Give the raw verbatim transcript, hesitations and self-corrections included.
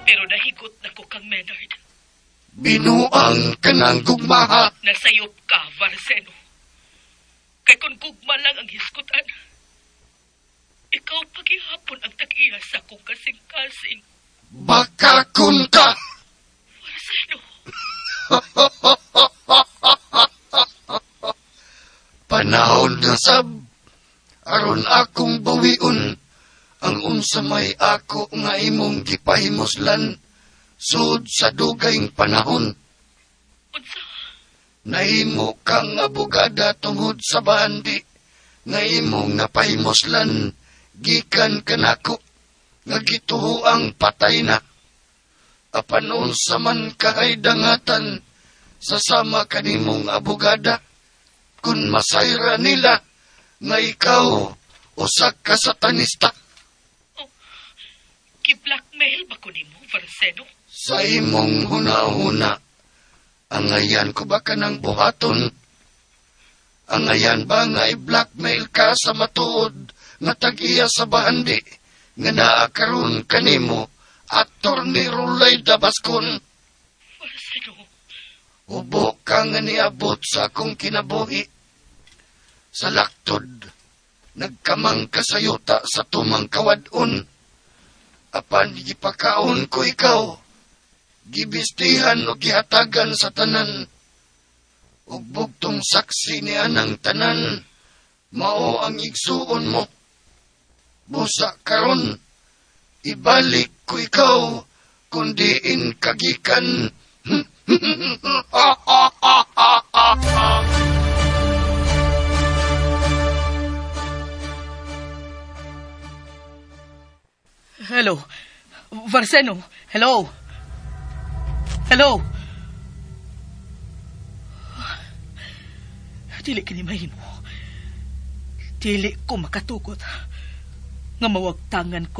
Pero nahigot na ko kang Menard. Binuang kanang gugmaha. Nasayop ka, Varseno. Kay kung gugma lang ang hiskutan, ikaw pagihapon ang tag-iya sa kong kasing-kasing. Bakakon ka! Varseno. Panahon na sab, aron akong bawiun, ang unsa may ako nga imong gipahimoslan, sud sa dugayng panahon. Unsa? Nahimo kang abogada tungod sa bandi, nga imong napahimoslan, gikan kanako, nga gituhuang patay na. Apan unsa man kahay dangatan, sasama kanimong abogada, kung masayra nila, nga ikaw, usak ka satanista. Oh, ki-blackmail ba ko nimo, Varseno? Sa imong huna-huna, angayan ko ba ka ng buhaton? Angayan ba nga i-blackmail ka sa matuod, nga tag-iya sa bandi, nga naakaroon kanimo, aktor ni Rulay Dabaskon? Varseno. Ubo ka nga niabot sa akong kinabuhi. Sa laktod, nagkamang kasayuta sa tumang kawadon. Apan gipakaon ko ikaw, gibistihan o gihatagan sa tanan. Ug bugtong saksi ni anang tanan, mao ang igsuon mo. Busa karon, ibalik ko ikaw, kundiin kagikan. Hello? Varseno? Hello? Hello? Dili kini mahimo. Dili ko makatugot nga mawagtangan ko